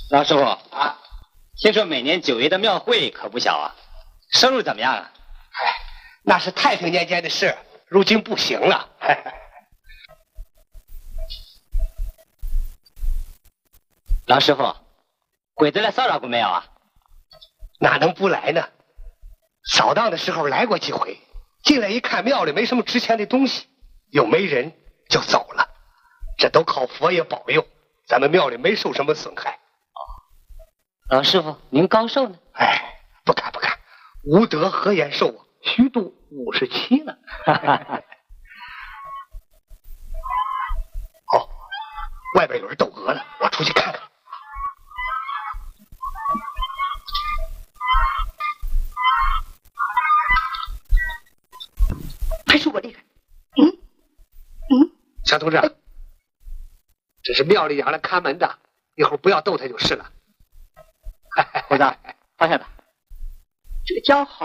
老师傅啊，听说每年9月的庙会可不小啊，收入怎么样啊？ 哎，那是太平年间的事，如今不行了。 老师傅，鬼子来骚扰过没有啊？ 哪能不来呢？扫荡的时候来过几回，进来一看庙里没什么值钱的东西，又没人就走了。这都靠佛爷保佑，咱们庙里没受什么损害。 老师傅，您高寿呢？ 哎，不敢，无德何言寿啊？虚度57了。哦，外边有人斗鹅了，我出去看看。还是我厉害。小同志，这是庙里养了看门的，一会儿不要逗他就是了。 胡子，放下吧。 这个胶好